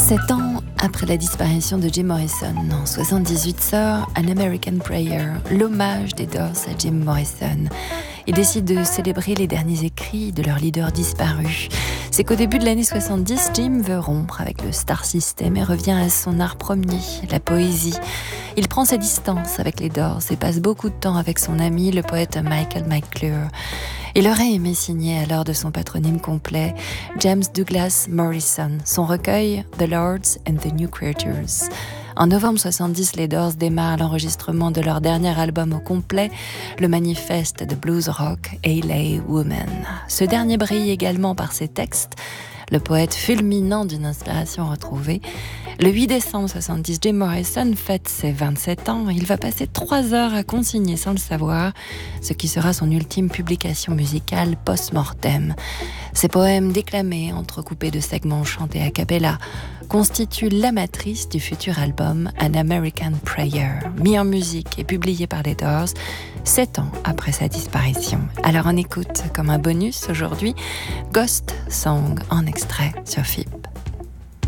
7 ans après la disparition de Jim Morrison, en 1978 sort An American Prayer, l'hommage des Doors à Jim Morrison. Ils décident de célébrer les derniers écrits de leur leader disparu. C'est qu'au début de l'année 70, Jim veut rompre avec le star system et revient à son art premier, la poésie. Il prend ses distances avec les Doors et passe beaucoup de temps avec son ami, le poète Michael McClure. Il aurait aimé signer alors de son patronyme complet James Douglas Morrison, son recueil The Lords and the New Creatures. En novembre 70, les Doors démarrent l'enregistrement de leur dernier album au complet, le manifeste de blues rock A.L.A. Woman. Ce dernier brille également par ses textes, le poète fulminant d'une inspiration retrouvée. Le 8 décembre 70, Jim Morrison fête ses 27 ans. Il va passer 3 heures à consigner sans le savoir ce qui sera son ultime publication musicale post-mortem. Ces poèmes déclamés, entrecoupés de segments chantés a cappella, constituent la matrice du futur album An American Prayer, mis en musique et publié par les Doors 7 ans après sa disparition. Alors on écoute comme un bonus aujourd'hui Ghost Song en extrait sur FIP.